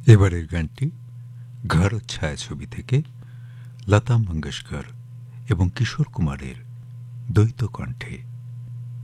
এবারের গানটি ঘর ছায়াছবি থেকে লতা মঙ্গেশকর এবং কিশোর কুমারের দ্বৈত কণ্ঠে।